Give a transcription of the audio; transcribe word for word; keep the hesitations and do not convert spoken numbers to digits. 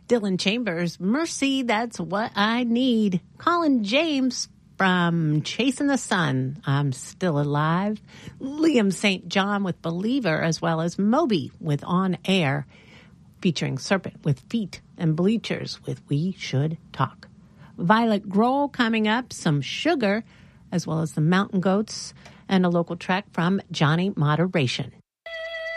Dylan Chambers, Mercy, That's What I Need. Colin James from Chasing the Sun, I'm Still Alive. Liam Saint John with Believer, as well as Moby with On Air, featuring Serpent with Feet and Bleachers with We Should Talk. Violet Grohl coming up, some Sugar, as well as the Mountain Goats, and a local track from Johnny Moderation.